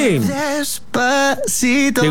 Lucy. Despacito.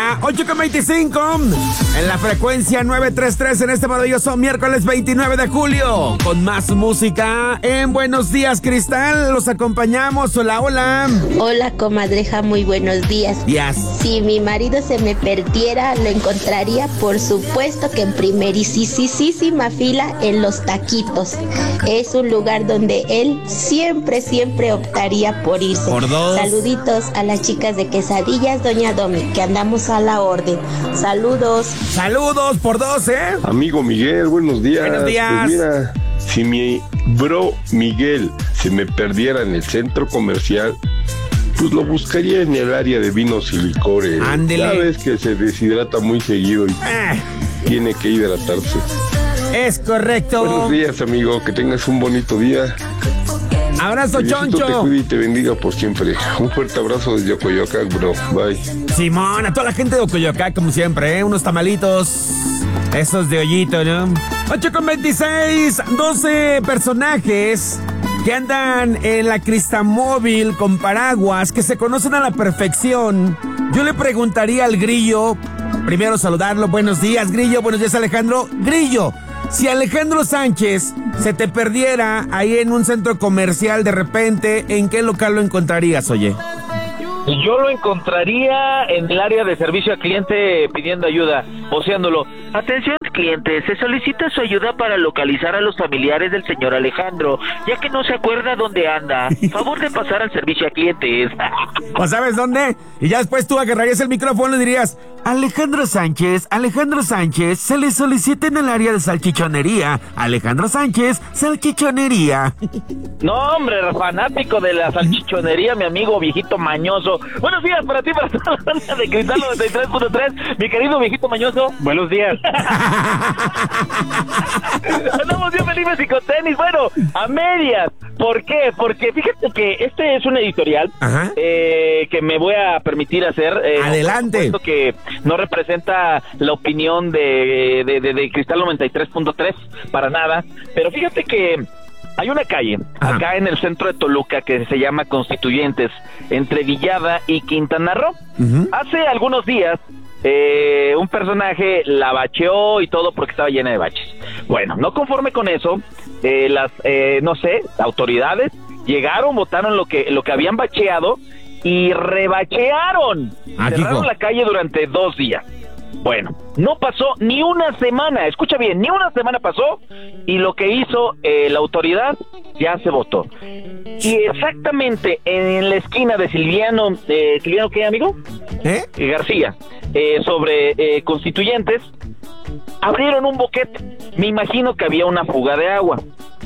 8:25 en la frecuencia 933 en este maravilloso miércoles 29 de julio. Con más música en Buenos Días, Cristal. Los acompañamos. Hola, hola. Hola, comadreja, muy buenos días. Si mi marido se me perdiera, lo encontraría, por supuesto, que en primerísima fila en Los Taquitos. Es un lugar donde él siempre optaría por irse. Por dos. Saluditos a las chicas de Quesadillas, Doña Domi, que andamos a la orden. Saludos. Saludos por dos, ¿eh? Amigo Miguel, buenos días. Buenos días. Pues mira, si mi bro Miguel se me perdiera en el centro comercial, pues lo buscaría en el área de vinos y licores. Ándele. Ya ves que se deshidrata muy seguido y tiene que hidratarse. Es correcto. Buenos días, amigo, que tengas un bonito día. Abrazo, Que Diosito Choncho. te cuide y te bendiga por siempre. Un fuerte abrazo desde Ocoyoacán, bro. Bye. Simón, a toda la gente de Ocoyoacán, como siempre, ¿eh? Unos tamalitos, esos de ollito, ¿no? 8:26, 12 personajes que andan en la Cristamóvil con paraguas, que se conocen a la perfección. Yo le preguntaría al Grillo, primero saludarlo. Buenos días, Grillo. Buenos días, Alejandro. Grillo, si Alejandro Sánchez se te perdiera ahí en un centro comercial de repente, ¿en qué local lo encontrarías, oye? Yo lo encontraría en el área de servicio al cliente pidiendo ayuda, voceándolo. Atención cliente, se solicita su ayuda para localizar a los familiares del señor Alejandro, ya que no se acuerda dónde anda. Favor de pasar al servicio a clientes. ¿O sabes dónde? Y ya después tú agarrarías el micrófono y dirías: Alejandro Sánchez, se le solicita en el área de salchichonería. Alejandro Sánchez, salchichonería. No, hombre, fanático de la salchichonería, mi amigo viejito mañoso. Buenos días para ti, para toda la banda de Cristal 93.3, mi querido viejito mañoso. Buenos días. Andamos bien felices y con tenis, bueno, a medias. ¿Por qué? Porque fíjate que este es un editorial que me voy a permitir hacer. Adelante. Que no representa la opinión de Cristal 93.3 para nada, pero fíjate que hay una calle acá en el centro de Toluca que se llama Constituyentes, entre Villada y Quintana Roo. Hace algunos días un personaje la bacheó y todo porque estaba llena de baches. Bueno, no conforme con eso, las autoridades llegaron, botaron lo que habían bacheado y rebachearon. Cerraron la calle durante 2 días. Bueno, no pasó ni una semana, escucha bien, ni una semana pasó y lo que hizo la autoridad ya se votó. Y exactamente en la esquina de Silviano, ¿qué, amigo? García, sobre Constituyentes, abrieron un boquete. Me imagino que había una fuga de agua.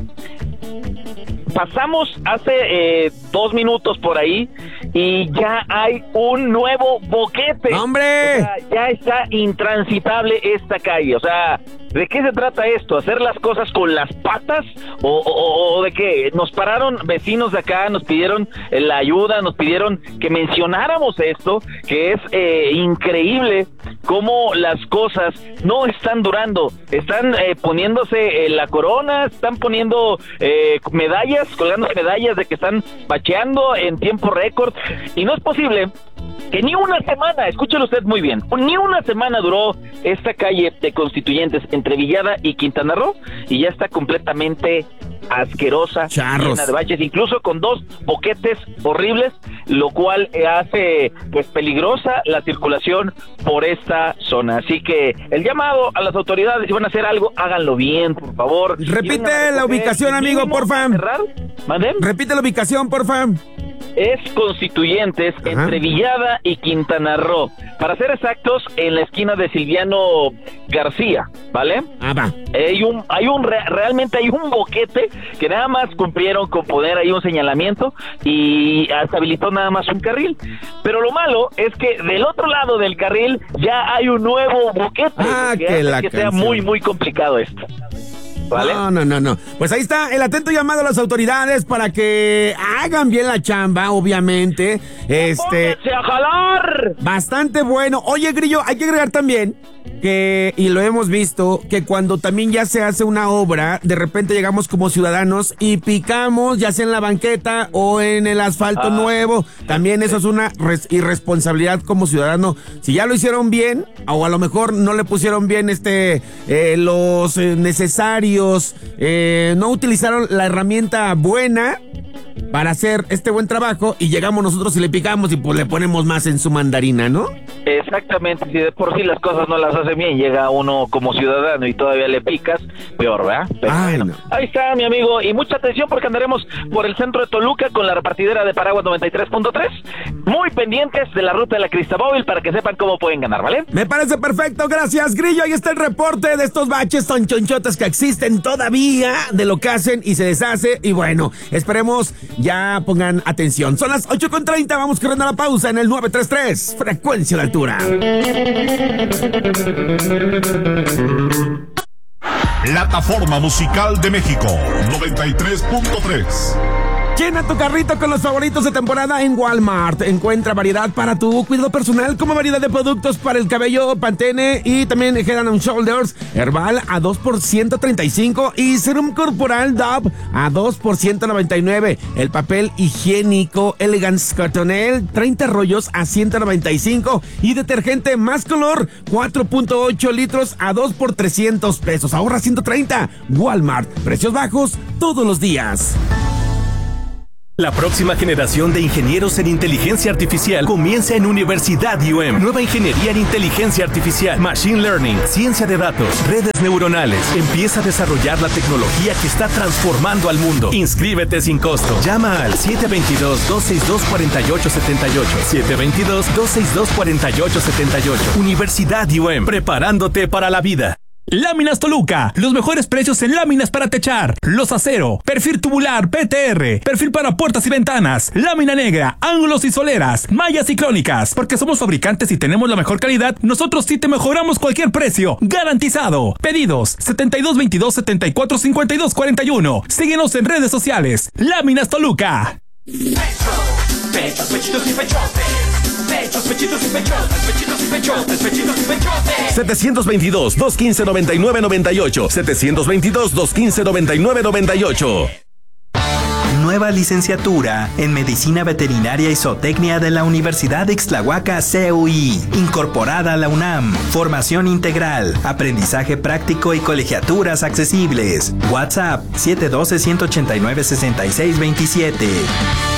Pasamos hace 2 minutos por ahí y ya hay un nuevo boquete. ¡Hombre! O sea, ya está intransitable esta calle. O sea, ¿de qué se trata esto? ¿Hacer las cosas con las patas? ¿O de qué? Nos pararon vecinos de acá, nos pidieron la ayuda, nos pidieron que mencionáramos esto, que es increíble cómo las cosas no están durando. Están poniéndose la corona, están poniendo medallas, colgando medallas de que están bacheando en tiempo récord, y no es posible que ni una semana, escúchelo usted muy bien, ni una semana duró esta calle de Constituyentes entre Villada y Quintana Roo y ya está completamente asquerosa, llena de baches, incluso con 2 boquetes horribles, lo cual hace pues peligrosa la circulación por esta zona. Así que el llamado a las autoridades, si van a hacer algo, háganlo bien, por favor. Repite la ubicación, amigo, porfa. Repite la ubicación, porfa. Es Constituyentes entre Villada y Quintana Roo. Para ser exactos, en la esquina de Silviano García, ¿vale? Va. Realmente hay un boquete que nada más cumplieron con poner ahí un señalamiento y hasta habilitó nada más un carril. Pero lo malo es que del otro lado del carril ya hay un nuevo boquete que hace que sea muy, muy complicado esto. ¿Vale? No. Pues ahí está el atento llamado a las autoridades para que hagan bien la chamba, obviamente. ¡Pónganse a jalar! Bastante bueno. Oye, Grillo, hay que agregar también y lo hemos visto, que cuando también ya se hace una obra, de repente llegamos como ciudadanos y picamos, ya sea en la banqueta o en el asfalto nuevo. También eso es una irresponsabilidad como ciudadano. Si ya lo hicieron bien, o a lo mejor no le pusieron bien los necesarios, no utilizaron la herramienta buena para hacer este buen trabajo, y llegamos nosotros y le picamos y pues le ponemos más en su mandarina, ¿no? Exactamente, si de por sí las cosas no las hace bien, llega uno como ciudadano y todavía le picas, peor, ¿verdad? Pero bueno, no. Ahí está, mi amigo, y mucha atención porque andaremos por el centro de Toluca con la repartidera de Paraguas 93.3, muy pendientes de la ruta de la Cristamóvil para que sepan cómo pueden ganar, ¿vale? Me parece perfecto, gracias, Grillo. Ahí está el reporte de estos baches tan chonchotas que existen todavía, de lo que hacen y se deshace, y bueno, esperemos ya pongan atención. Son las 8:30, vamos corriendo a la pausa en el 933, frecuencia de altura. Plataforma Musical de México 93.3. Llena tu carrito con los favoritos de temporada en Walmart. Encuentra variedad para tu cuidado personal, como variedad de productos para el cabello, Pantene y también Head & Shoulders Herbal a 2 por 135 y Serum Corporal Dove a 2 por 199. El papel higiénico Elegance Cottonelle 30 rollos a 195 y detergente Más Color 4.8 litros a 2 por 300 pesos. Ahorra 130. Walmart, precios bajos todos los días. La próxima generación de ingenieros en inteligencia artificial comienza en Universidad UM. Nueva ingeniería en inteligencia artificial, machine learning, ciencia de datos, redes neuronales. Empieza a desarrollar la tecnología que está transformando al mundo. Inscríbete sin costo. Llama al 722-262-4878. 722-262-4878. Universidad UM. Preparándote para la vida. Láminas Toluca, los mejores precios en láminas para techar, los acero, perfil tubular PTR, perfil para puertas y ventanas, lámina negra, ángulos y soleras, mallas y crónicas. Porque somos fabricantes y tenemos la mejor calidad, nosotros sí te mejoramos cualquier precio, garantizado. Pedidos 7222-745241. Síguenos en redes sociales. Láminas Toluca. Pechos, pechitos y pechotes. Pechos, pechitos y pechotes. Pechitos y pechotes. Pechitos y pechotes. 722-215-9998. 722-215-9998. Nueva licenciatura en Medicina Veterinaria y Zootecnia de la Universidad de Ixtlahuaca CUI, incorporada a la UNAM. Formación integral, aprendizaje práctico y colegiaturas accesibles. WhatsApp 712-189-6627.